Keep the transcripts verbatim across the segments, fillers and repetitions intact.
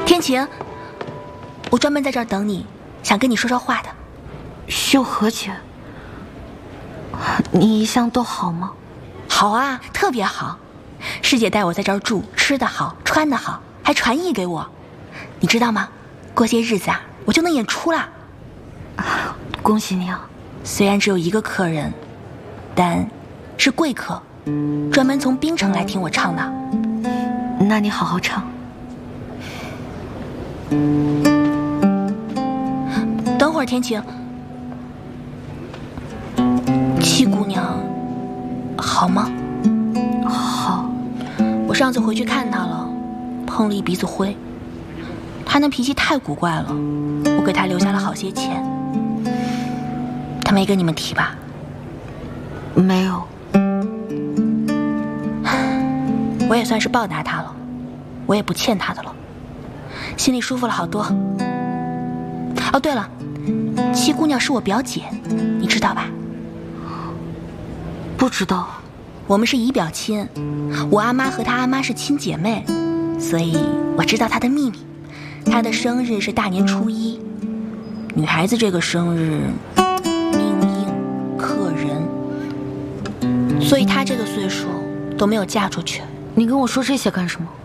天晴，我专门在这儿等你，想跟你说说话的。 秀禾姐，你一向都好吗？ 好啊，特别好。师姐带我在这儿住，吃得好，穿得好，还传艺给我。你知道吗？过些日子啊，我就能演出了。 恭喜你啊！ 虽然只有一个客人，但是贵客，专门从槟城来听我唱的。 那你好好唱。 等会儿，天晴，七姑娘好吗？ 好。 我上次回去看她了，碰了一鼻子灰。她那脾气太古怪了，我给她留下了好些钱。她没跟你们提吧？ 没有。 我也算是报答她了，我也不欠她的了，心里舒服了好多。哦，对了，七姑娘是我表姐，你知道吧？ 不知道。 我们是姨表亲，我阿妈和她阿妈是亲姐妹，所以我知道她的秘密。她的生日是大年初一，女孩子这个生日命硬克人，所以她这个岁数都没有嫁出去。 你跟我说这些干什么？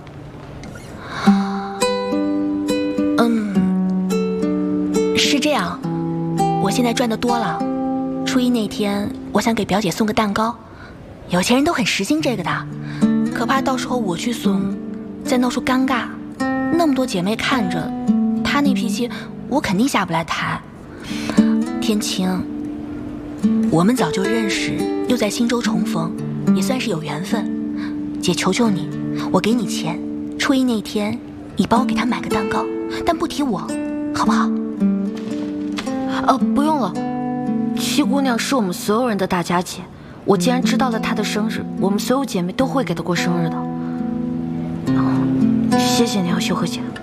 嗯，是这样，我现在赚得多了，初一那天我想给表姐送个蛋糕，有钱人都很实心这个的，可怕到时候我去送，再闹出尴尬，那么多姐妹看着，她那脾气我肯定下不来台。天晴，我们早就认识，又在新洲重逢，也算是有缘分。姐求求你，我给你钱，初一那天你帮我给她买个蛋糕，但不提我，好不好？ 呃，不用了，七姑娘是我们所有人的大家姐，我既然知道了她的生日，我们所有姐妹都会给她过生日的。谢谢你啊，秀禾姐。